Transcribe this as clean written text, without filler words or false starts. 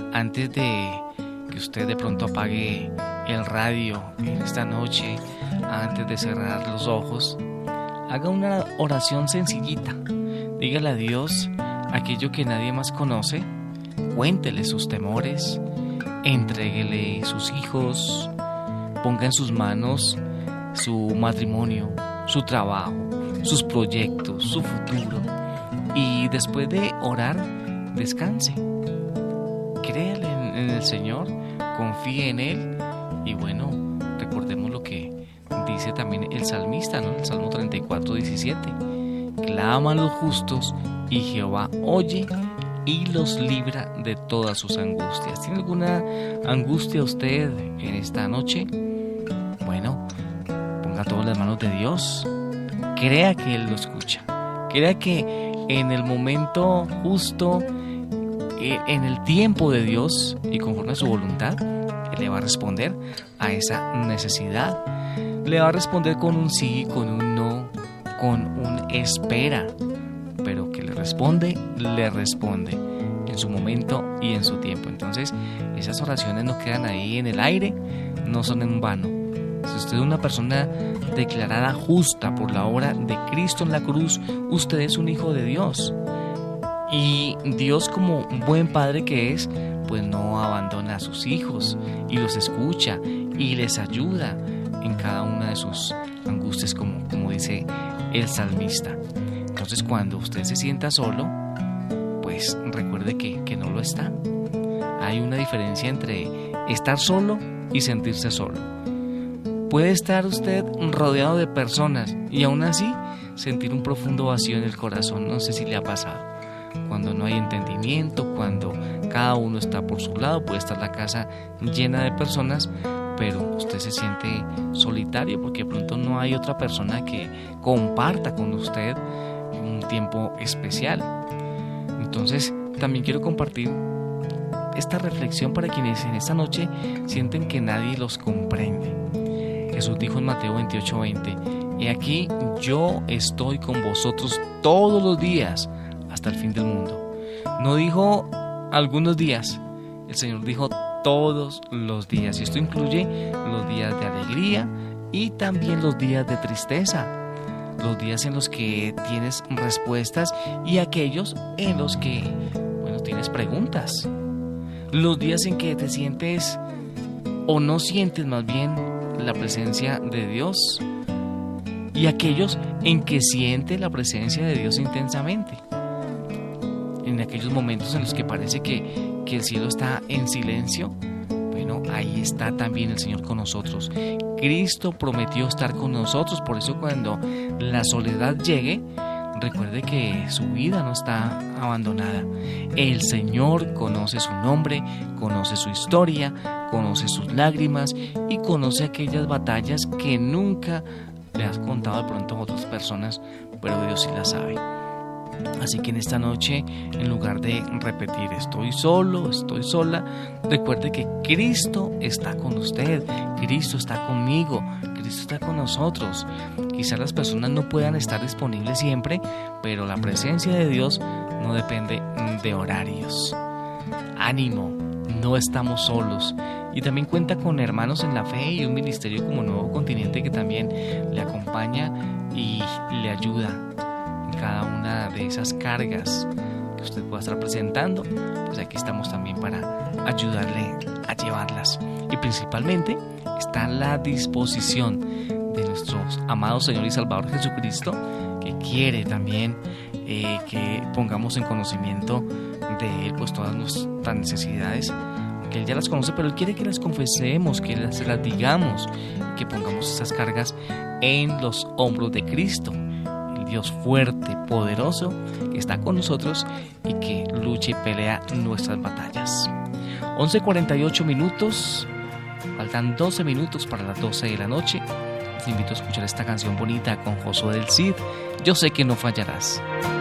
antes de que usted de pronto apague el radio en esta noche, antes de cerrar los ojos, haga una oración sencillita. Dígale a Dios aquello que nadie más conoce, cuéntele sus temores, entréguele sus hijos, ponga en sus manos su matrimonio, su trabajo, sus proyectos, su futuro, y después de orar, descanse. Créale en el Señor, confíe en Él, y bueno, recordemos lo que dice también el salmista, ¿no? El Salmo 34, 17. Claman los justos y Jehová oye y los libra de todas sus angustias. ¿Tiene alguna angustia usted en esta noche? Bueno, ponga todo en las manos de Dios. Crea que Él lo escucha. Crea que en el momento justo, en el tiempo de Dios y conforme a su voluntad, Él le va a responder a esa necesidad. Le va a responder con un sí, con un no, con un espera. Pero que le responde en su momento y en su tiempo. Entonces, esas oraciones no quedan ahí en el aire, no son en vano. Si usted es una persona declarada justa por la obra de Cristo en la cruz, usted es un hijo de Dios. Y Dios, como un buen padre que es, pues no abandona a sus hijos y los escucha y les ayuda en cada una de sus angustias, como dice el salmista. Entonces, cuando usted se sienta solo, pues recuerde que no lo está. Hay una diferencia entre estar solo y sentirse solo. Puede estar usted rodeado de personas y aún así sentir un profundo vacío en el corazón. No sé si le ha pasado. Cuando no hay entendimiento, cuando cada uno está por su lado, puede estar la casa llena de personas, pero usted se siente solitario porque de pronto no hay otra persona que comparta con usted un tiempo especial. Entonces, también quiero compartir esta reflexión para quienes en esta noche sienten que nadie los comprende. Jesús dijo en Mateo 28:20: He aquí, yo estoy con vosotros todos los días hasta el fin del mundo. No dijo algunos días, el Señor dijo todos los días, y esto incluye los días de alegría y también los días de tristeza, los días en los que tienes respuestas y aquellos en los que, tienes preguntas, los días en que te sientes o no sientes más bien la presencia de Dios y aquellos en que sientes la presencia de Dios intensamente. En aquellos momentos en los que parece que el cielo está en silencio, ahí está también el Señor con nosotros. Cristo prometió estar con nosotros, por eso cuando la soledad llegue, recuerde que su vida no está abandonada. El Señor conoce su nombre, conoce su historia, conoce sus lágrimas y conoce aquellas batallas que nunca le has contado de pronto a otras personas, pero Dios sí las sabe. Así que en esta noche, en lugar de repetir estoy solo, estoy sola, recuerde que Cristo está con usted, Cristo está conmigo, Cristo está con nosotros. Quizás las personas no puedan estar disponibles siempre, pero la presencia de Dios no depende de horarios. Ánimo, no estamos solos. Y también cuenta con hermanos en la fe y un ministerio como Nuevo Continente que también le acompaña y le ayuda cada una de esas cargas que usted pueda estar presentando. Pues aquí estamos también para ayudarle a llevarlas, y principalmente está la disposición de nuestro amado Señor y Salvador Jesucristo, que quiere también que pongamos en conocimiento de Él pues todas nuestras necesidades, que Él ya las conoce, pero Él quiere que las confesemos, que las digamos, que pongamos esas cargas en los hombros de Cristo, Dios fuerte, poderoso, que está con nosotros y que lucha y pelea nuestras batallas. 11:48 minutos, faltan 12 minutos para las 12 de la noche. Te invito a escuchar esta canción bonita con Josué del Cid, Yo sé que no fallarás.